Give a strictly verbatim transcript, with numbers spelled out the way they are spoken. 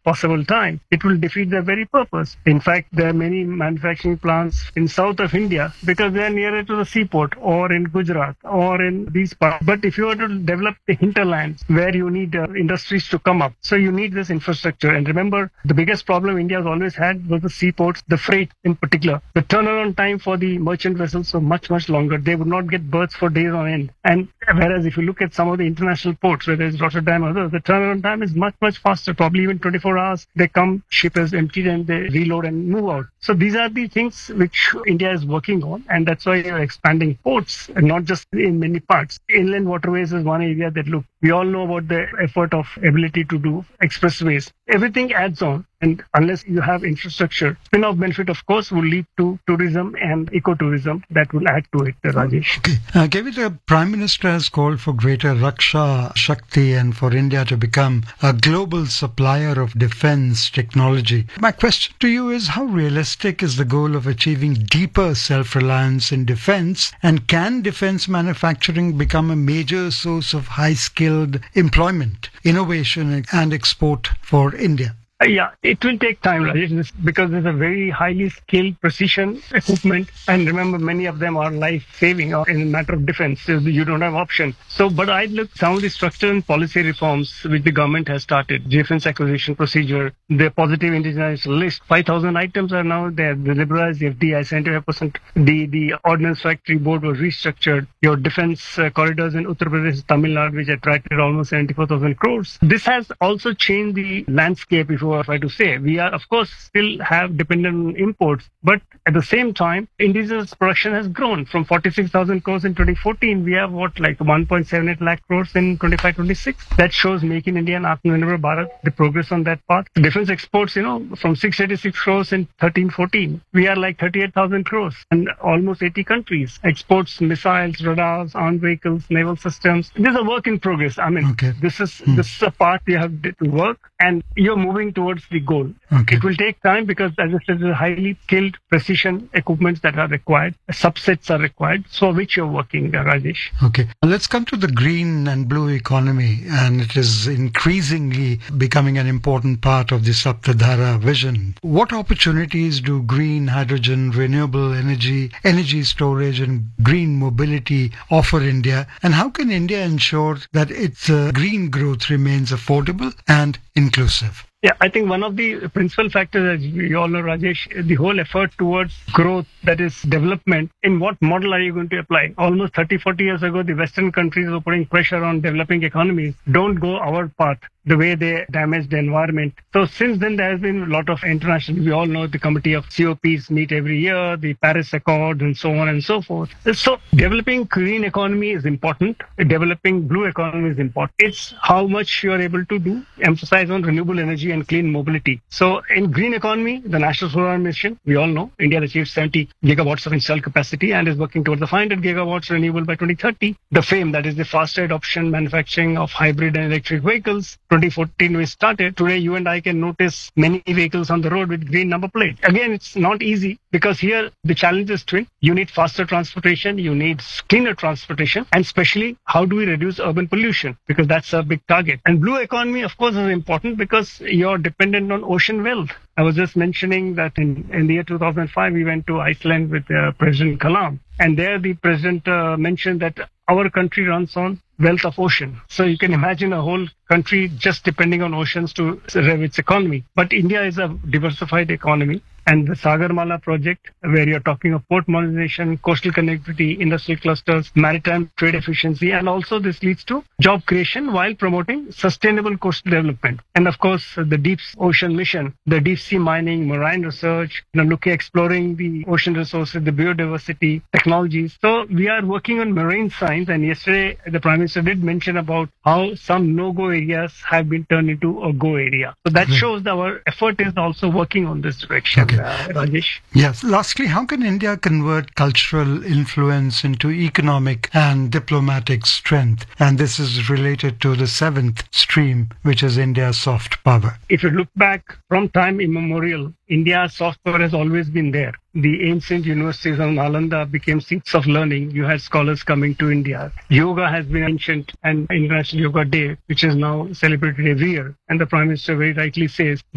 possible time, it will defeat the very purpose. In fact, there are many manufacturing plants in south of India because they are nearer to the seaport or in Gujarat or in these parts. But if you were to develop the hinterlands where you need uh, industries to come up, so you need this infrastructure. And remember, the biggest problem India has always had was the seaports, the freight in particular. The turnaround time for the merchant vessels were much, much longer. They would not get berths for days on end. And whereas if you look at some of the international ports, whether it's Rotterdam or others, the turnaround time is much, much faster, probably even twenty-four hours. They come, ship is emptied, and they reload and move out. So these are the things which India is working on, and that's why you're expanding ports, and not just in many parts. Inland waterways is one area that, look, we all know about the effort of ability to do expressways. Everything adds on. And unless you have infrastructure, spin-off benefit, of course, will lead to tourism and ecotourism that will add to it, Rajesh. Okay. Uh, Kevin, the Prime Minister has called for greater Raksha Shakti and for India to become a global supplier of defense technology. My question to you is, how realistic is the goal of achieving deeper self-reliance in defense? And can defense manufacturing become a major source of high-skilled employment, innovation, and export for India? Uh, yeah, it will take time, Rajesh, because there's a very highly skilled precision equipment. And remember, many of them are life-saving or in a matter of defense. So you don't have option. So, but I look some of the structural and policy reforms which the government has started, defense acquisition procedure, the positive indigenous list, five thousand items are now there. The liberalized F D I, seventy-five percent. The, the Ordnance Factory Board was restructured. Your defense uh, corridors in Uttar Pradesh, Tamil Nadu, which attracted almost seventy-four thousand crores. This has also changed the landscape, if you I try to say. We are, of course, still have dependent on imports, but at the same time, indigenous production has grown from forty-six thousand crores in twenty fourteen. We have what, like one point seven eight lakh crores in twenty-five twenty-six. That shows Make in India and Atmanirbhar Bharat, the progress on that path. Defense exports, you know, from six hundred eighty-six crores in thirteen fourteen. We are like thirty-eight thousand crores and almost eighty countries. Exports, missiles, radars, armed vehicles, naval systems. This is a work in progress. I mean, okay. this is hmm. this is a part you have to work, and you're moving towards the goal. Okay. It will take time because, as I said, there are highly skilled precision equipments that are required. Subsets are required, so which you're working, Rajesh. Okay. Let's come to the green and blue economy, and it is increasingly becoming an important part of the Saptadhara vision. What opportunities do green, hydrogen, renewable energy, energy storage, and green mobility offer India, and how can India ensure that its uh, green growth remains affordable and inclusive? Yeah, I think one of the principal factors, as you all know, Rajesh, the whole effort towards growth, that is development, in what model are you going to apply? Almost thirty, forty years ago, the Western countries were putting pressure on developing economies. Don't go our path, the way they damage the environment. So since then, there has been a lot of international, we all know the committee of C O Ps meet every year, the Paris Accord, and so on and so forth. So developing green economy is important. Developing blue economy is important. It's how much you are able to do, emphasize on renewable energy and clean mobility. So in green economy, the National Solar Mission, we all know, India has achieved seventy gigawatts of installed capacity and is working towards the five hundred gigawatts renewable by twenty thirty. The FAME, that is the faster adoption manufacturing of hybrid and electric vehicles, twenty fourteen we started. Today you and I can notice many vehicles on the road with green number plate. Again, it's not easy because here the challenge is twin. You need faster transportation, you need cleaner transportation, and especially how do we reduce urban pollution, because that's a big target. And blue economy, of course, is important because you're dependent on ocean wealth. I was just mentioning that in, in the year two thousand five, we went to Iceland with uh, President Kalam. And there the president uh, mentioned that our country runs on wealth of ocean. So you can imagine a whole country just depending on oceans to rev its economy. But India is a diversified economy. And the Sagarmala project, where you're talking of port modernization, coastal connectivity, industrial clusters, maritime trade efficiency, and also this leads to job creation while promoting sustainable coastal development. And of course, the deep ocean mission, the deep sea mining, marine research, you know, looking, exploring the ocean resources, the biodiversity, technologies. So we are working on marine science. And yesterday, the Prime Minister did mention about how some no-go areas have been turned into a go area. So that shows that our effort is also working on this direction. Okay. Uh, Rajesh. Yes. Lastly, how can India convert cultural influence into economic and diplomatic strength? And this is related to the seventh stream, which is India's soft power. If you look back from time immemorial, India's soft power has always been there. The ancient universities of Nalanda became seats of learning. You had scholars coming to India. Yoga has been ancient, and International Yoga Day, which is now celebrated every year. And the Prime Minister very rightly says